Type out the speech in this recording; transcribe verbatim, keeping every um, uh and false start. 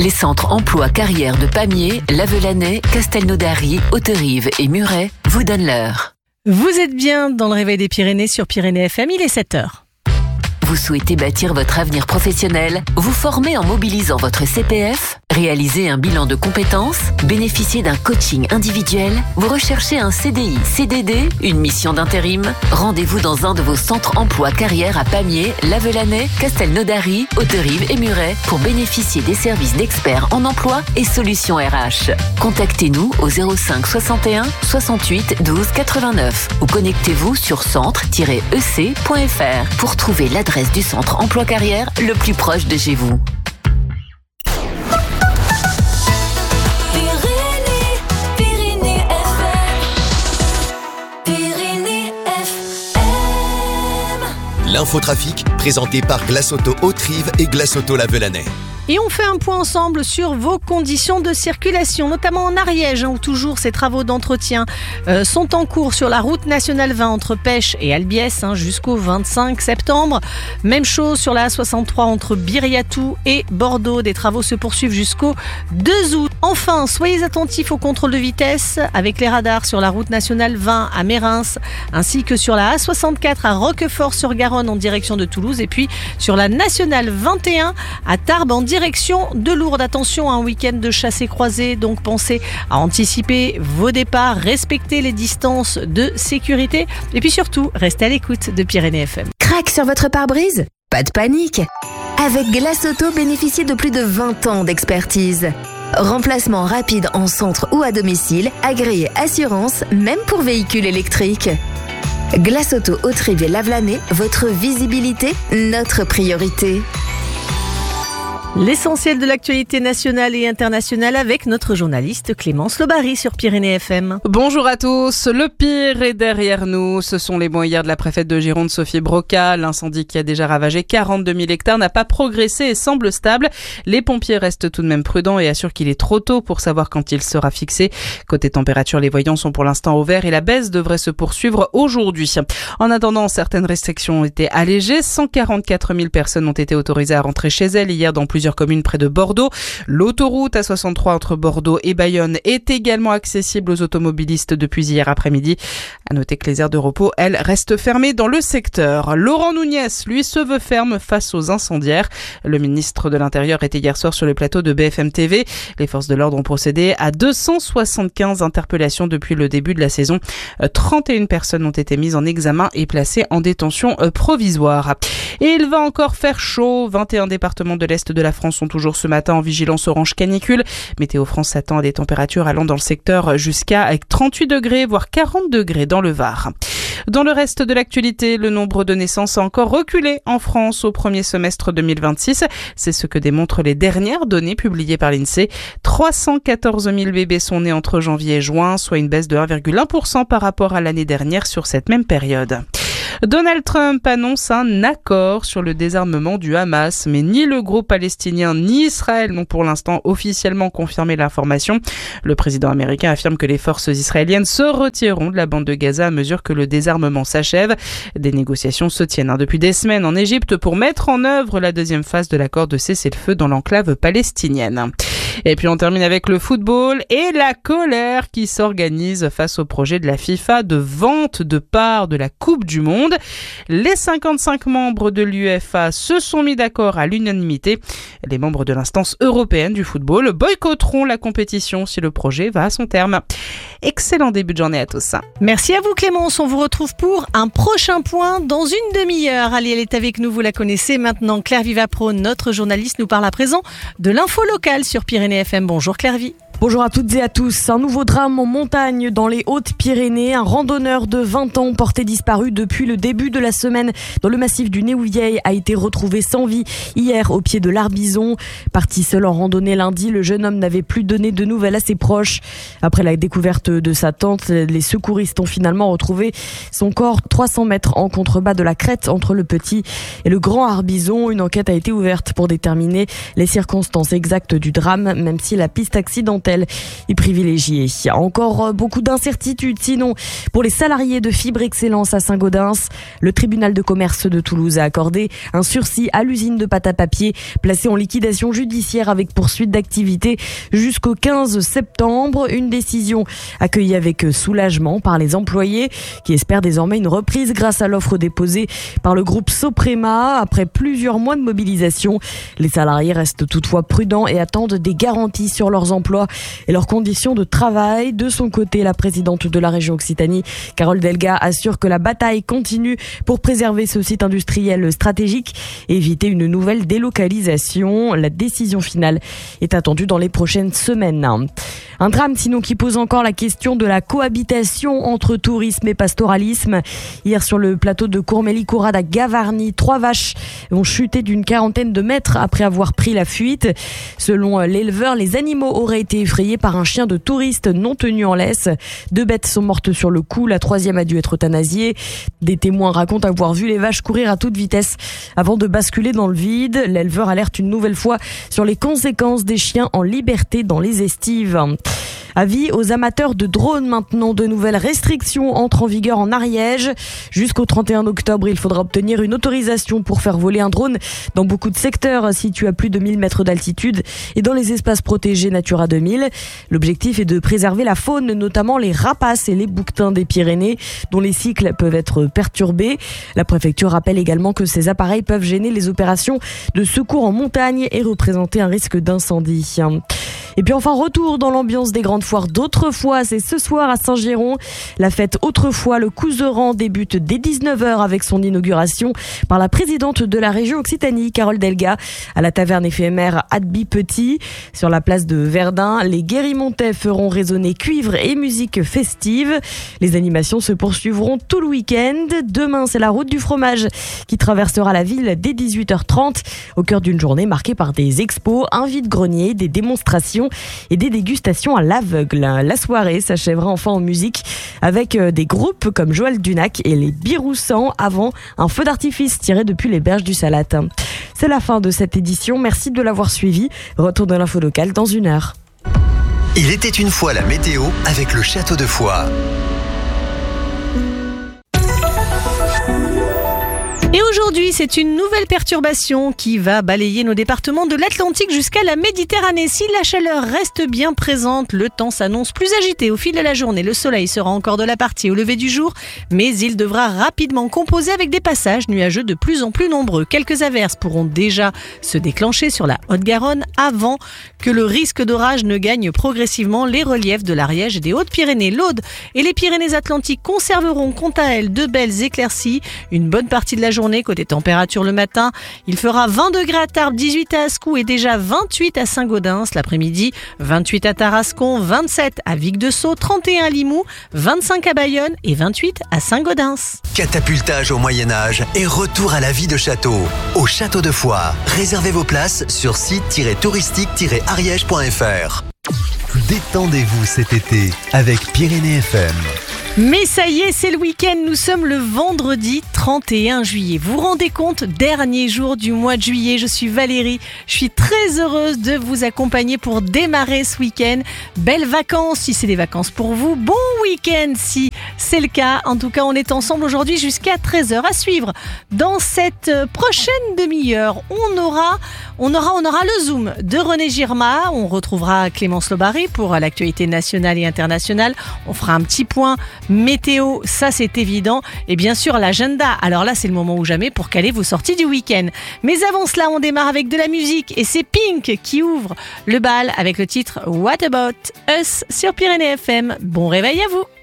Les centres emploi carrière de Pamiers, Lavelanet, Castelnaudary, Hauterive et Muret vous donnent l'heure. Vous êtes bien dans le Réveil des Pyrénées sur Pyrénées F M, il est sept heures. Vous souhaitez bâtir votre avenir professionnel, vous former en mobilisant votre C P F, réaliser un bilan de compétences, bénéficier d'un coaching individuel, vous recherchez un C D I, C D D, une mission d'intérim. Rendez-vous dans un de vos centres emploi carrière à Pamiers, Lavelanet, Castelnaudary, Hauterive et Muret pour bénéficier des services d'experts en emploi et solutions R H. Contactez-nous au zéro cinq soixante et un soixante-huit douze quatre-vingt-neuf ou connectez-vous sur centre tiret e c point f r pour trouver l'adresse du centre emploi carrière le plus proche de chez vous. L'infotrafic présenté par Glace Auto Hauterive et Glace Auto Lavelanet. Et on fait un point ensemble sur vos conditions de circulation, notamment en Ariège, hein, où toujours ces travaux d'entretien euh, sont en cours sur la route nationale vingt entre Pêche et Albiès hein, jusqu'au vingt-cinq septembre. Même chose sur la A soixante-trois entre Biriatou et Bordeaux. Des travaux se poursuivent jusqu'au deux août. Enfin, soyez attentifs au contrôle de vitesse avec les radars sur la route nationale vingt à Mérins, ainsi que sur la A soixante-quatre à Roquefort-sur-Garonne en direction de Toulouse, et puis sur la nationale vingt et un à Tarbes en direction de Lourdes. Attention à un week-end de chassés-croisés, donc pensez à anticiper vos départs, respectez les distances de sécurité et puis surtout, restez à l'écoute de Pyrénées F M. Crac sur votre pare-brise ? Pas de panique. Avec Glace Auto, bénéficiez de plus de vingt ans d'expertise. Remplacement rapide en centre ou à domicile, agréé assurance, même pour véhicules électriques. Glace Auto Hauterive et Lavelanet, votre visibilité, notre priorité. L'essentiel de l'actualité nationale et internationale avec notre journaliste Clémence Lobary sur Pyrénées F M. Bonjour à tous. Le pire est derrière nous. Ce sont les mots hier de la préfète de Gironde, Sophie Broca. L'incendie qui a déjà ravagé quarante-deux mille hectares n'a pas progressé et semble stable. Les pompiers restent tout de même prudents et assurent qu'il est trop tôt pour savoir quand il sera fixé. Côté température, les voyants sont pour l'instant au vert et la baisse devrait se poursuivre aujourd'hui. En attendant, certaines restrictions ont été allégées. cent quarante-quatre mille personnes ont été autorisées à rentrer chez elles hier dans plusieurs communes près de Bordeaux. L'autoroute A soixante-trois entre Bordeaux et Bayonne est également accessible aux automobilistes depuis hier après-midi. À noter que les aires de repos, elles, restent fermées dans le secteur. Laurent Nunez, lui, se veut ferme face aux incendiaires. Le ministre de l'Intérieur était hier soir sur le plateau de B F M T V. Les forces de l'ordre ont procédé à deux cent soixante-quinze interpellations depuis le début de la saison. trente et une personnes ont été mises en examen et placées en détention provisoire. Et il va encore faire chaud. vingt et un départements de l'Est de la France sont toujours ce matin en vigilance orange canicule. Météo France s'attend à des températures allant dans le secteur jusqu'à trente-huit degrés, voire quarante degrés dans le Var. Dans le reste de l'actualité, le nombre de naissances a encore reculé en France au premier semestre deux mille vingt-six. C'est ce que démontrent les dernières données publiées par l'INSEE. trois cent quatorze mille bébés sont nés entre janvier et juin, soit une baisse de un virgule un pour cent par rapport à l'année dernière sur cette même période. Donald Trump annonce un accord sur le désarmement du Hamas, mais ni le groupe palestinien ni Israël n'ont pour l'instant officiellement confirmé l'information. Le président américain affirme que les forces israéliennes se retireront de la bande de Gaza à mesure que le désarmement s'achève. Des négociations se tiennent depuis des semaines en Égypte pour mettre en œuvre la deuxième phase de l'accord de cessez-le-feu dans l'enclave palestinienne. Et puis on termine avec le football et la colère qui s'organise face au projet de la FIFA de vente de parts de la Coupe du Monde. Les cinquante-cinq membres de l'UEFA se sont mis d'accord à l'unanimité. Les membres de l'instance européenne du football boycotteront la compétition si le projet va à son terme. Excellent début de journée à tous. Merci à vous Clémence, on vous retrouve pour un prochain point dans une demi-heure. Allez, elle est avec nous, vous la connaissez maintenant. Claire Vivapro, notre journaliste, nous parle à présent de l'info locale sur Pyrénées F M. Bonjour Claire Vi. Bonjour à toutes et à tous. Un nouveau drame en montagne dans les Hautes-Pyrénées. Un randonneur de vingt ans porté disparu depuis le début de la semaine dans le massif du Néouvielle a été retrouvé sans vie hier au pied de l'Arbizon. Parti seul en randonnée lundi, le jeune homme n'avait plus donné de nouvelles à ses proches. Après la découverte de sa tente, les secouristes ont finalement retrouvé son corps trois cents mètres en contrebas de la crête entre le petit et le grand Arbizon. Une enquête a été ouverte pour déterminer les circonstances exactes du drame, même si la piste accidentelle clientèle est privilégiée. Encore beaucoup d'incertitudes, sinon, pour les salariés de Fibre Excellence à Saint-Gaudens. Le tribunal de commerce de Toulouse a accordé un sursis à l'usine de pâte à papier, placée en liquidation judiciaire avec poursuite d'activité jusqu'au quinze septembre. Une décision accueillie avec soulagement par les employés qui espèrent désormais une reprise grâce à l'offre déposée par le groupe Soprema. Après plusieurs mois de mobilisation, les salariés restent toutefois prudents et attendent des garanties sur leurs emplois et leurs conditions de travail. De son côté, la présidente de la région Occitanie, Carole Delga, assure que la bataille continue pour préserver ce site industriel stratégique et éviter une nouvelle délocalisation. La décision finale est attendue dans les prochaines semaines. Un drame sinon qui pose encore la question de la cohabitation entre tourisme et pastoralisme. Hier sur le plateau de Courmélie-Courade à Gavarnie, trois vaches ont chuté d'une quarantaine de mètres après avoir pris la fuite. Selon l'éleveur, les animaux auraient été effrayés par un chien de touriste non tenu en laisse. Deux bêtes sont mortes sur le coup, la troisième a dû être euthanasiée. Des témoins racontent avoir vu les vaches courir à toute vitesse avant de basculer dans le vide. L'éleveur alerte une nouvelle fois sur les conséquences des chiens en liberté dans les estives. Avis aux amateurs de drones maintenant, de nouvelles restrictions entrent en vigueur en Ariège. Jusqu'au trente et un octobre, il faudra obtenir une autorisation pour faire voler un drone dans beaucoup de secteurs situés à plus de mille mètres d'altitude et dans les espaces protégés Natura deux mille. L'objectif est de préserver la faune, notamment les rapaces et les bouquetins des Pyrénées, dont les cycles peuvent être perturbés. La préfecture rappelle également que ces appareils peuvent gêner les opérations de secours en montagne et représenter un risque d'incendie. Et puis enfin, retour dans l'ambiance des grandes foires d'autrefois. C'est ce soir à Saint-Géron. La fête Autrefois, le Couseran, débute dès dix-neuf heures avec son inauguration par la présidente de la région Occitanie, Carole Delga, à la taverne éphémère Adby Petit. Sur la place de Verdun, les guérimontais feront résonner cuivre et musique festive. Les animations se poursuivront tout le week-end. Demain, c'est la route du fromage qui traversera la ville dès dix-huit heures trente, au cœur d'une journée marquée par des expos, un vide-grenier, des démonstrations et des dégustations à l'aveugle. La soirée s'achèvera enfin en musique avec des groupes comme Joël Dunac et les Biroussans avant un feu d'artifice tiré depuis les berges du Salat. C'est la fin de cette édition. Merci de l'avoir suivi. Retour de l'info locale dans une heure. Il était une fois la météo avec le château de Foix. Et aujourd'hui, c'est une nouvelle perturbation qui va balayer nos départements de l'Atlantique jusqu'à la Méditerranée. Si la chaleur reste bien présente, le temps s'annonce plus agité au fil de la journée. Le soleil sera encore de la partie au lever du jour, mais il devra rapidement composer avec des passages nuageux de plus en plus nombreux. Quelques averses pourront déjà se déclencher sur la Haute-Garonne avant que le risque d'orage ne gagne progressivement les reliefs de l'Ariège et des Hautes-Pyrénées. L'Aude et les Pyrénées-Atlantiques conserveront quant à elles de belles éclaircies une bonne partie de la journée. Côté température le matin, il fera vingt degrés à Tarbes, dix-huit à Ascou et déjà vingt-huit à Saint-Gaudens. L'après-midi, vingt-huit à Tarascon, vingt-sept à Vic-de-Sceaux, trente et un à Limoux, vingt-cinq à Bayonne et vingt-huit à Saint-Gaudens. Catapultage au Moyen-Âge et retour à la vie de château. Au château de Foix, réservez vos places sur site tiret touristique tiret ariège point f r. Détendez-vous cet été avec Pyrénées F M. Mais ça y est, c'est le week-end, nous sommes le vendredi trente et un juillet. Vous vous rendez compte, dernier jour du mois de juillet, je suis Valérie, je suis très heureuse de vous accompagner pour démarrer ce week-end. Belles vacances si c'est des vacances pour vous, bon week-end si c'est le cas. En tout cas, on est ensemble aujourd'hui jusqu'à treize heures à suivre. Dans cette prochaine demi-heure, on aura, on aura, on aura le Zoom de René Girma, on retrouvera Clémence Lobary pour l'actualité nationale et internationale, on fera un petit point météo, ça c'est évident, et bien sûr l'agenda. Alors là c'est le moment ou jamais pour caler vos sorties du week-end. Mais avant cela, on démarre avec de la musique et c'est Pink qui ouvre le bal avec le titre What About Us sur Pyrénées F M. Bon réveil à vous.